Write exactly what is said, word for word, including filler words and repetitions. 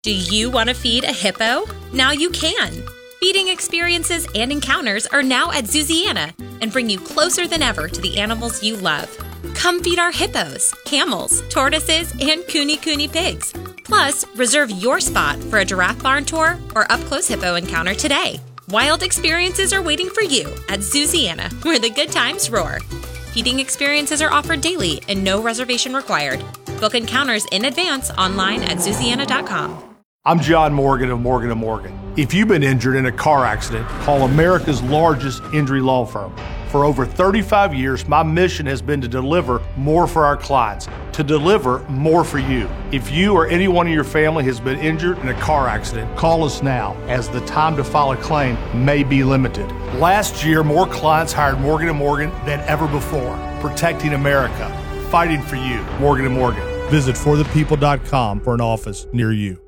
Do you want to feed a hippo? Now you can. Feeding experiences and encounters are now at Zooziana and bring you closer than ever to the animals you love. Come feed our hippos, camels, tortoises, and kuni kuni pigs. Plus, reserve your spot for a giraffe barn tour or up-close hippo encounter today. Wild experiences are waiting for you at Zooziana, where the good times roar. Feeding experiences are offered daily and no reservation required. Book encounters in advance online at Zooziana dot com. I'm John Morgan of Morgan and Morgan. If you've been injured in a car accident, call America's largest injury law firm. For over thirty-five years, my mission has been to deliver more for our clients, to deliver more for you. If you or anyone in your family has been injured in a car accident, call us now, as the time to file a claim may be limited. Last year, more clients hired Morgan and Morgan than ever before, protecting America, fighting for you. Morgan and Morgan. Visit for the people dot com for an office near you.